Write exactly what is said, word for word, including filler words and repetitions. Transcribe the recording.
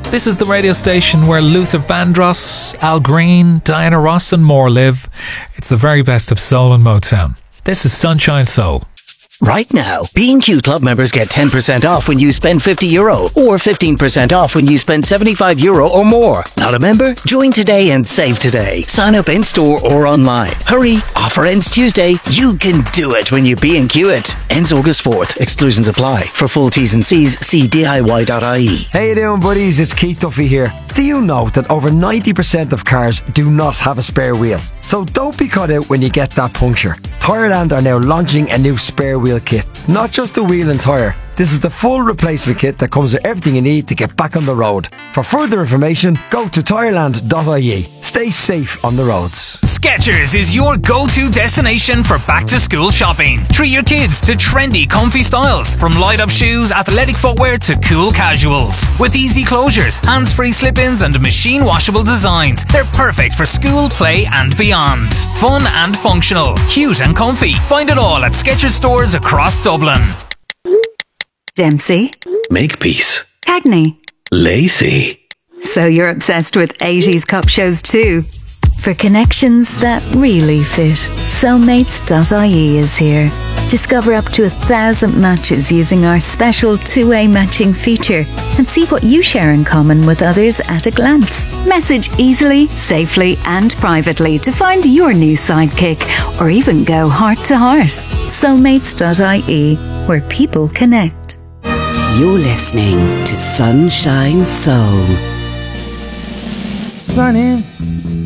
This is the radio station where Luther Vandross, Al Green, Diana Ross and more live. It's the very best of soul and Motown. This is Sunshine Soul. Right now, B and Q Club members get ten percent off when you spend fifty euro or fifteen percent off when you spend seventy-five euro or more. Not a member? Join today and save today. Sign up in store or online. Hurry, offer ends Tuesday. You can do it when you B and Q it. Ends August fourth. Exclusions apply. For full T's and C's, see D I Y dot I E. How you doing, buddies? It's Keith Duffy here. Do you know that over ninety percent of cars do not have a spare wheel? So don't be caught out when you get that puncture. Tyreland are now launching a new spare wheel kit. Not just a wheel and tyre. This is the full replacement kit that comes with everything you need to get back on the road. For further information, go to tyreland dot I E. Stay safe on the roads. Skechers is your go-to destination for back-to-school shopping. Treat your kids to trendy, comfy styles, from light-up shoes, athletic footwear to cool casuals. With easy closures, hands-free slip-ins and machine-washable designs, they're perfect for school, play and beyond. Fun and functional, cute and comfy. Find it all at Skechers stores across Dublin. Dempsey, Makepeace. Cagney. Lacy. So you're obsessed with eighties cop shows too? For connections that really fit, soulmates dot I E is here. Discover up to a thousand matches using our special two-way matching feature and see what you share in common with others at a glance. Message easily, safely and privately to find your new sidekick or even go heart to heart. soulmates dot I E, where people connect. You're listening to Sunshine Soul. Sign in